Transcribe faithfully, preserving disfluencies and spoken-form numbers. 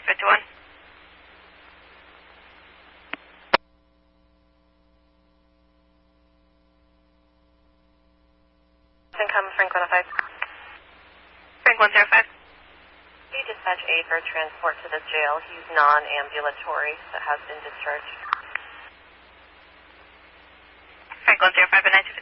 fifty-one. Come Frank one oh five. Frank one zero five. Can you dispatch aid for transport to the jail? He's non-ambulatory, so has been discharged. Frank one zero five and nine two fifty.